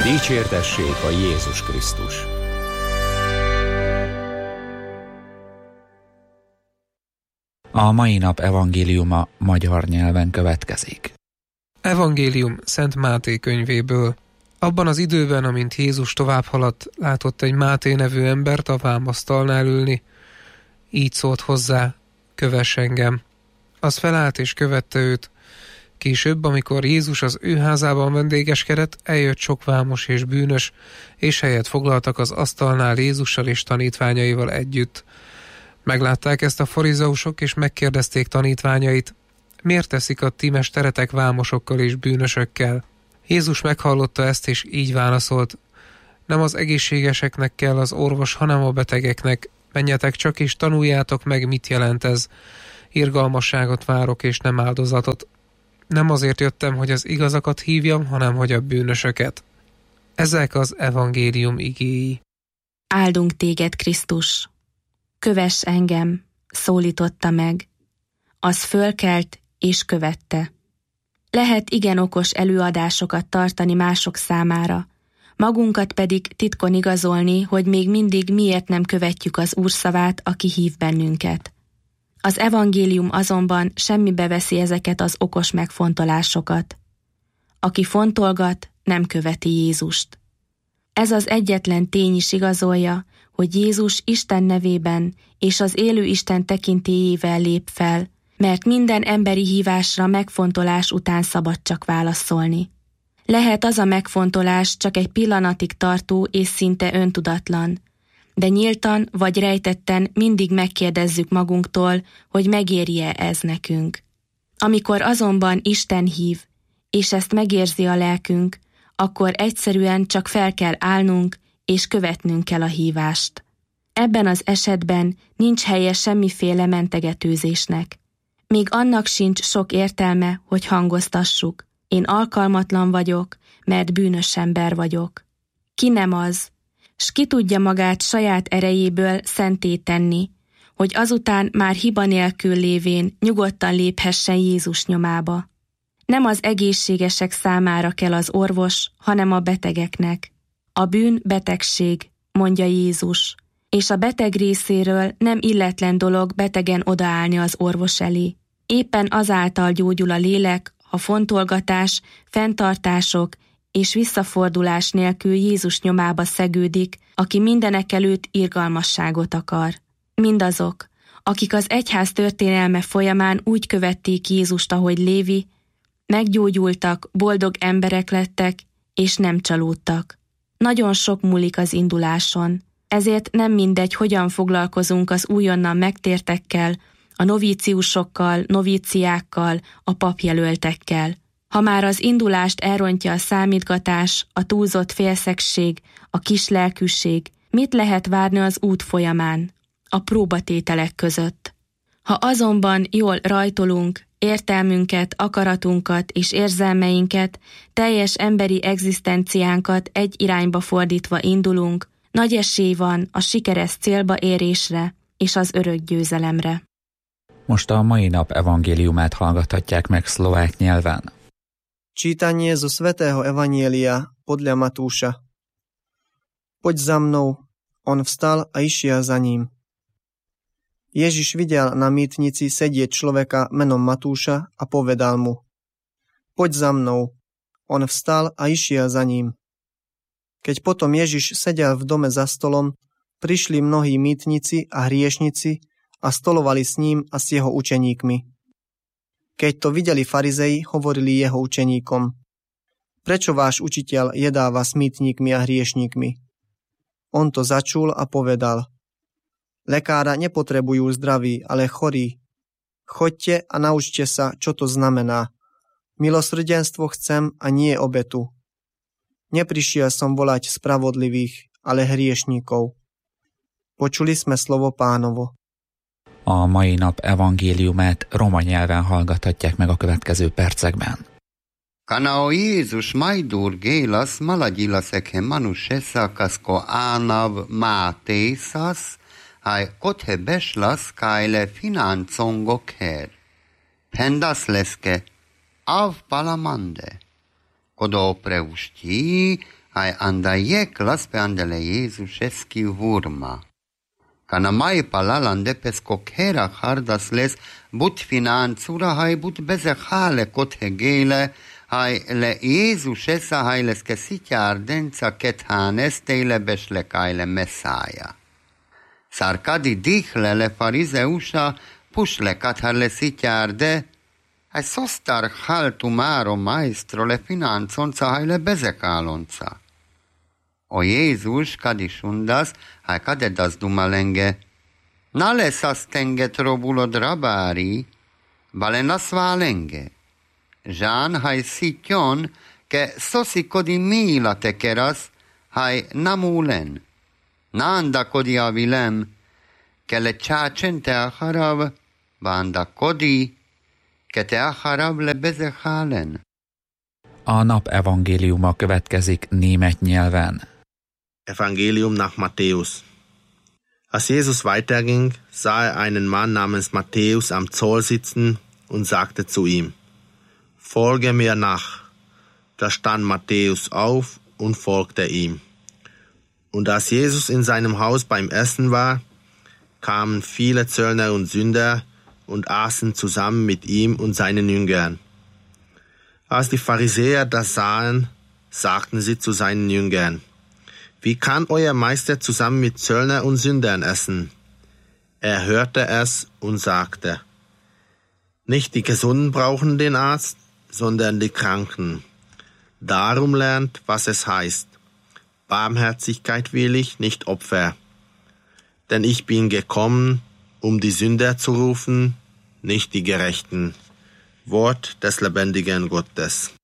Dicsértessék a Jézus Krisztus! A mai nap evangéliuma magyar nyelven következik. Evangélium Szent Máté könyvéből. Abban az időben, amint Jézus tovább haladt, látott egy Máté nevű embert a vámasztalnál ülni. Így szólt hozzá: kövess engem. Az felállt és követte őt. Később, amikor Jézus az ő házában vendégeskedett, eljött sok vámos és bűnös, és helyet foglaltak az asztalnál Jézussal és tanítványaival együtt. Meglátták ezt a farizeusok, és megkérdezték tanítványait: miért teszik a ti mesteretek vámosokkal és bűnösökkel? Jézus meghallotta ezt, és így válaszolt: nem az egészségeseknek kell az orvos, hanem a betegeknek. Menjetek csak, és tanuljátok meg, mit jelent ez. Irgalmasságot várok, és nem áldozatot. Nem azért jöttem, hogy az igazakat hívjam, hanem hogy a bűnösöket. Ezek az evangélium igéi. Áldunk téged, Krisztus! Kövess engem, szólította meg. Az fölkelt és követte. Lehet igen okos előadásokat tartani mások számára, magunkat pedig titkon igazolni, hogy még mindig miért nem követjük az Úr szavát, aki hív bennünket. Az evangélium azonban semmibe veszi ezeket az okos megfontolásokat. Aki fontolgat, nem követi Jézust. Ez az egyetlen tény is igazolja, hogy Jézus Isten nevében és az élő Isten tekintélyével lép fel, mert minden emberi hívásra megfontolás után szabad csak válaszolni. Lehet az a megfontolás csak egy pillanatig tartó és szinte öntudatlan, de nyíltan vagy rejtetten mindig megkérdezzük magunktól, hogy megéri-e ez nekünk. Amikor azonban Isten hív, és ezt megérzi a lelkünk, akkor egyszerűen csak fel kell állnunk, és követnünk kell a hívást. Ebben az esetben nincs helye semmiféle mentegetőzésnek. Még annak sincs sok értelme, hogy hangoztassuk: én alkalmatlan vagyok, mert bűnös ember vagyok. Ki nem az, s ki tudja magát saját erejéből szenté tenni, hogy azután már hiba nélkül lévén nyugodtan léphessen Jézus nyomába. Nem az egészségesek számára kell az orvos, hanem a betegeknek. A bűn betegség, mondja Jézus, és a beteg részéről nem illetlen dolog betegen odaállni az orvos elé. Éppen azáltal gyógyul a lélek, ha fontolgatás, fenntartások és visszafordulás nélkül Jézus nyomába szegődik, aki mindenekelőtt irgalmasságot akar. Mindazok, akik az egyház történelme folyamán úgy követték Jézust, ahogy Lévi, meggyógyultak, boldog emberek lettek, és nem csalódtak. Nagyon sok múlik az induláson, ezért nem mindegy, hogyan foglalkozunk az újonnan megtértekkel, a novíciusokkal, novíciákkal, a papjelöltekkel. Ha már az indulást elrontja a számítgatás, a túlzott félszegség, a kislelkűség, mit lehet várni az út folyamán, a próbatételek között? Ha azonban jól rajtolunk, értelmünket, akaratunkat és érzelmeinket, teljes emberi egzisztenciánkat egy irányba fordítva indulunk, nagy esély van a sikeres célba érésre és az örök győzelemre. Most a mai nap evangéliumát hallgathatják meg szlovák nyelven. Čítanie zo svätého evanjelia podľa Matúša. Poď za mnou, on vstal a išiel za ním. Ježiš videl na mýtnici sedieť človeka menom Matúša a povedal mu: poď za mnou, on vstal a išiel za ním. Keď potom Ježiš sedel v dome za stolom, prišli mnohí mýtnici a hriešnici a stolovali s ním a s jeho učeníkmi. Keď to videli farizei, hovorili jeho učeníkom: prečo váš učiteľ jedáva s mýtnikmi a hriešníkmi? On to začul a povedal: lekára nepotrebujú zdraví, ale chorí. Choďte a naučte sa, čo to znamená. Milosrdenstvo chcem a nie obetu. Neprišiel som volať spravodlivých, ale hriešníkov. Počuli sme slovo Pánovo. A mai nap evangéliumát roma nyelven hallgathatják meg a következő percekben. Kanao Jézus majdur gélasz maladjilaszekhe manusesakasko ánav mátészas, aj kothe beslas kajle financongokher. Pendas leske av palamande. Kodo preušti hai andaieclas pe andele Jezus eski vurma. Kana mai palalande pescochera hardas les but finanzura hai but bezehale cothegele hai le Jezus esa hai les kesitia ardenza kethanes teile beshlekaile Messiah. Sarcadi dihle le farizeusha pusle kathale sitiarde hai sostar haltumaro maestro le finanzonza hai le bezekalonza. O Jézus kadisundas, hai kadedas dumalenge, nale sastenge trobulod rabari, vale nasvalenge. Jean hai sitjon, ke sosikodi mila tekeras, hai namulen. Nanda kodi avilem, ke le csácsente acharav, banda kodi, ke te acharav le bezechalen. A nap evangéliuma következik német nyelven. Evangelium nach Matthäus. Als Jesus weiterging, sah er einen Mann namens Matthäus am Zoll sitzen und sagte zu ihm: Folge mir nach. Da stand Matthäus auf und folgte ihm. Und als Jesus in seinem Haus beim Essen war, kamen viele Zöllner und Sünder und aßen zusammen mit ihm und seinen Jüngern. Als die Pharisäer das sahen, sagten sie zu seinen Jüngern: Wie kann euer Meister zusammen mit Zöllner und Sündern essen? Er hörte es und sagte: Nicht die Gesunden brauchen den Arzt, sondern die Kranken. Darum lernt, was es heißt: Barmherzigkeit will ich, nicht Opfer. Denn ich bin gekommen, um die Sünder zu rufen, nicht die Gerechten. Wort des lebendigen Gottes.